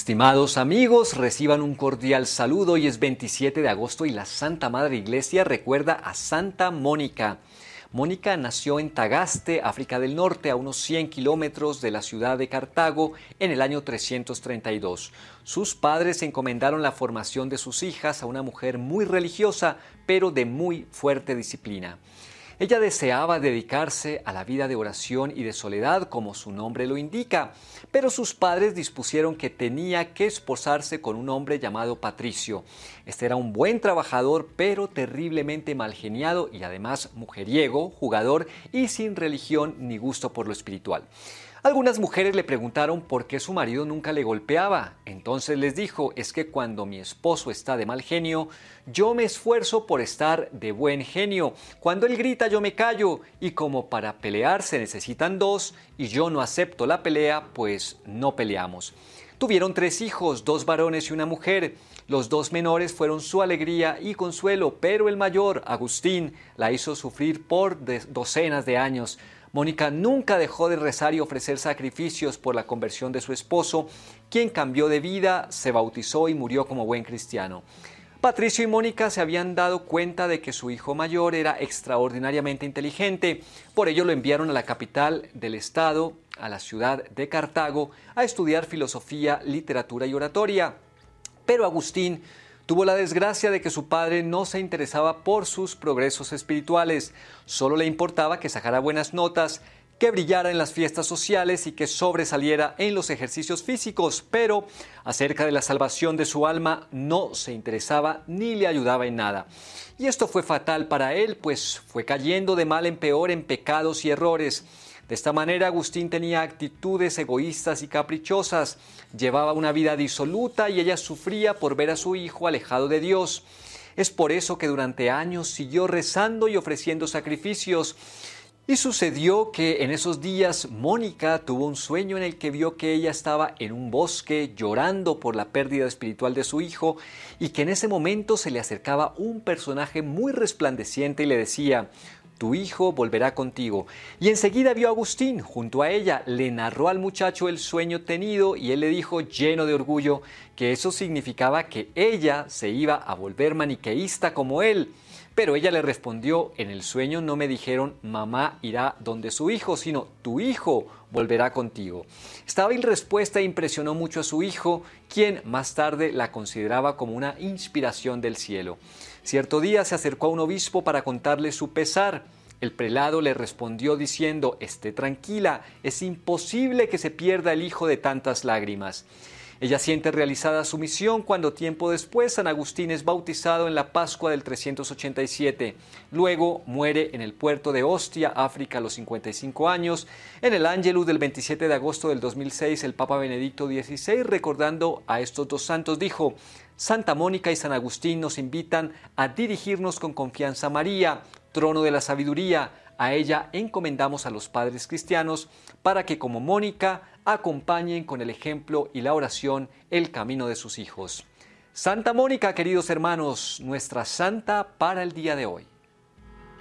Estimados amigos, reciban un cordial saludo. Hoy es 27 de agosto y la Santa Madre Iglesia recuerda a Santa Mónica. Mónica nació en Tagaste, África del Norte, a unos 100 kilómetros de la ciudad de Cartago en el año 332. Sus padres encomendaron la formación de sus hijas a una mujer muy religiosa, pero de muy fuerte disciplina. Ella deseaba dedicarse a la vida de oración y de soledad, como su nombre lo indica, pero sus padres dispusieron que tenía que esposarse con un hombre llamado Patricio. Este era un buen trabajador, pero terriblemente malgeniado y además mujeriego, jugador y sin religión ni gusto por lo espiritual. Algunas mujeres le preguntaron por qué su marido nunca le golpeaba. Entonces les dijo, es que cuando mi esposo está de mal genio, yo me esfuerzo por estar de buen genio. Cuando él grita, yo me callo. Y como para pelear se necesitan dos, y yo no acepto la pelea, pues no peleamos. Tuvieron 3 hijos, 2 varones y una mujer. Los 2 menores fueron su alegría y consuelo, pero el mayor, Agustín, la hizo sufrir por docenas de años. Mónica nunca dejó de rezar y ofrecer sacrificios por la conversión de su esposo, quien cambió de vida, se bautizó y murió como buen cristiano. Patricio y Mónica se habían dado cuenta de que su hijo mayor era extraordinariamente inteligente, por ello lo enviaron a la capital del estado, a la ciudad de Cartago, a estudiar filosofía, literatura y oratoria. Pero Agustín tuvo la desgracia de que su padre no se interesaba por sus progresos espirituales, solo le importaba que sacara buenas notas, que brillara en las fiestas sociales y que sobresaliera en los ejercicios físicos, pero acerca de la salvación de su alma no se interesaba ni le ayudaba en nada. Y esto fue fatal para él, pues fue cayendo de mal en peor en pecados y errores. De esta manera Agustín tenía actitudes egoístas y caprichosas, llevaba una vida disoluta y ella sufría por ver a su hijo alejado de Dios. Es por eso que durante años siguió rezando y ofreciendo sacrificios. Y sucedió que en esos días Mónica tuvo un sueño en el que vio que ella estaba en un bosque llorando por la pérdida espiritual de su hijo y que en ese momento se le acercaba un personaje muy resplandeciente y le decía: tu hijo volverá contigo. Y enseguida vio a Agustín junto a ella, le narró al muchacho el sueño tenido y él le dijo, lleno de orgullo, que eso significaba que ella se iba a volver maniqueísta como él. Pero ella le respondió, en el sueño no me dijeron mamá irá donde su hijo, sino tu hijo volverá contigo. Esta hábil respuesta impresionó mucho a su hijo, quien más tarde la consideraba como una inspiración del cielo. Cierto día se acercó a un obispo para contarle su pesar. El prelado le respondió diciendo, esté tranquila, es imposible que se pierda el hijo de tantas lágrimas. Ella siente realizada su misión cuando tiempo después San Agustín es bautizado en la Pascua del 387. Luego muere en el puerto de Ostia, África, a los 55 años. En el Ángelus del 27 de agosto del 2006, el Papa Benedicto XVI, recordando a estos 2 santos, dijo, Santa Mónica y San Agustín nos invitan a dirigirnos con confianza a María, trono de la sabiduría. A ella encomendamos a los padres cristianos para que, como Mónica, acompañen con el ejemplo y la oración el camino de sus hijos. Santa Mónica, queridos hermanos, nuestra santa para el día de hoy.